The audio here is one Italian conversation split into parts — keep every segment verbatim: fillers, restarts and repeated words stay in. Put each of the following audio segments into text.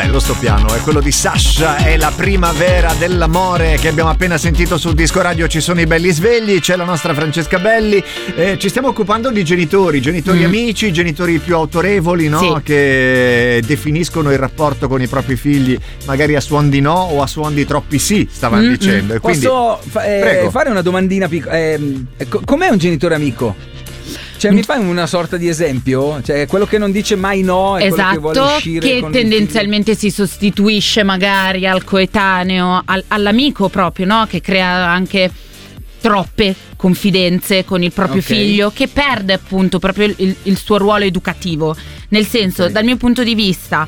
bello sto piano, è quello di Sasha, è la primavera dell'amore che abbiamo appena sentito sul Disco Radio. Ci sono i belli svegli, c'è la nostra Francesca Belli, eh, ci stiamo occupando di genitori, genitori mm. amici, genitori più autorevoli, no? Sì. Che definiscono il rapporto con i propri figli magari a suon di no o a suon di troppi sì, stavano mm-hmm. dicendo. E quindi, posso fa- eh, fare una domandina piccola? Eh, com'è un genitore amico? Cioè, mi fai una sorta di esempio? Cioè, quello che non dice mai no è esatto, quello che vuole uscire che con tendenzialmente si sostituisce magari al coetaneo, al, all'amico proprio, no? Che crea anche troppe confidenze con il proprio okay. figlio, che perde appunto proprio il, il suo ruolo educativo. Nel senso, okay. dal mio punto di vista,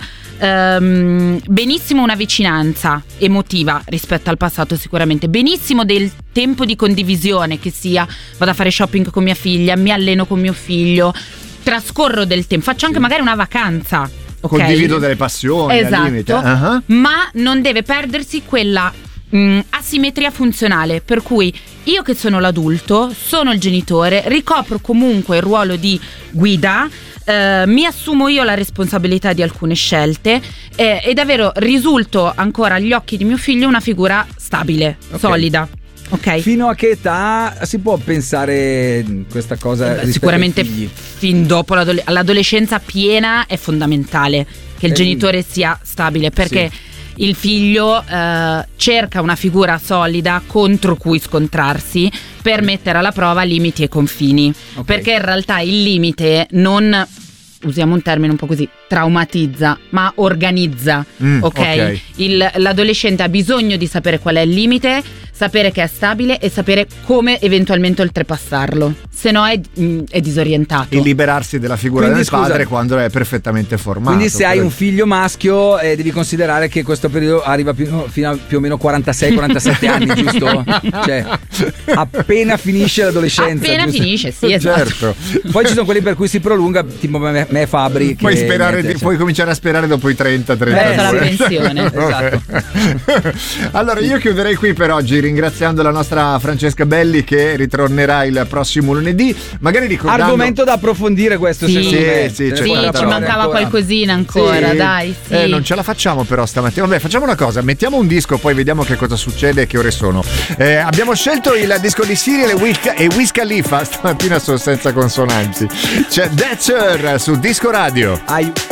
Um, benissimo una vicinanza emotiva rispetto al passato, sicuramente benissimo del tempo di condivisione, che sia vado a fare shopping con mia figlia, mi alleno con mio figlio, trascorro del tempo, faccio anche sì. magari una vacanza, okay? Condivido delle passioni, esatto, al limite. Uh-huh. Ma non deve perdersi quella mh, asimmetria funzionale, per cui io che sono l'adulto, sono il genitore, ricopro comunque il ruolo di guida. Uh, mi assumo io la responsabilità di alcune scelte eh, e davvero risulto ancora agli occhi di mio figlio una figura stabile, okay. solida. Okay. Fino a che età si può pensare questa cosa? Eh, sicuramente fin dopo l'adole- l'adolescenza piena è fondamentale che il eh, genitore sia stabile, perché sì. il figlio eh, cerca una figura solida contro cui scontrarsi per mettere alla prova limiti e confini, okay. perché in realtà il limite non, usiamo un termine un po' così, traumatizza, ma organizza, mm, okay? ok? Il, l'adolescente ha bisogno di sapere qual è il limite, sapere che è stabile e sapere come eventualmente oltrepassarlo, se no è, è disorientato. E liberarsi della figura Quindi, del scusa, padre quando è perfettamente formato. Quindi se hai un figlio maschio eh, devi considerare che questo periodo arriva più, fino a più o meno quarantasei quarantasette anni, giusto? Cioè appena finisce l'adolescenza. Appena giusto? finisce, sì, esatto. Certo. Poi ci sono quelli per cui si prolunga, tipo me, me Fabri. Puoi, sperare mette, di, puoi cominciare a sperare dopo i trenta trenta eh, la pensione. Esatto. Allora io chiuderei qui per oggi, ringraziando la nostra Francesca Belli, che ritornerà il prossimo lunedì, magari ricordando argomento da approfondire questo, sì, secondo me. Sì, sì, sì ci mancava ancora. qualcosina ancora, sì. dai sì. Eh, non ce la facciamo però stamattina. Vabbè, facciamo una cosa, mettiamo un disco, poi vediamo che cosa succede e che ore sono. Eh, abbiamo scelto il disco di Cyril e Wiz, e Wiz Khalifa. Stamattina sono senza consonanti. C'è Thatcher su Disco Radio. Ai